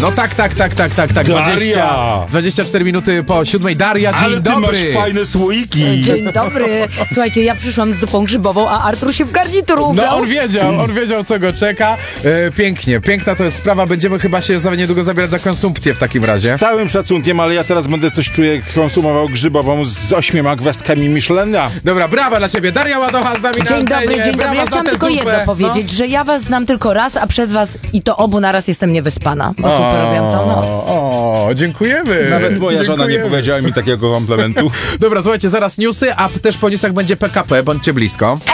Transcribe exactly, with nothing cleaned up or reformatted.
No tak, tak, tak, tak, tak, tak. Daria! dwadzieścia cztery minuty po siódmej. Daria, dzień Ale ty dobry. masz fajne słoiki. Dzień dobry. Słuchajcie, ja przyszłam z zupą grzybową, a Artur się w garnitur ubrał. No on wiedział, on wiedział co go czeka. E, pięknie, piękna to jest sprawa. Będziemy chyba się za niedługo zabierać za konsumpcję w takim razie. Z całym szacunkiem, ale ja teraz będę coś czuję, konsumował grzybową z ośmioma gwiazdkami Michelina. Dobra, brawa dla ciebie. Daria Ładocha z nami na Dzień dobry, antenie. dzień Brawa dobry. Ja za chciałam tę tylko zupę. jedno powiedzieć, że ja was znam tylko raz, a przez was i to obu naraz jestem niewyspana, bo super robiłam całą noc. O, dziękujemy. Nawet moja żona nie Dziękujemy. powiedziała mi takiego komplementu. Dobra, słuchajcie, zaraz newsy, a też po newsach będzie P K P, bądźcie blisko.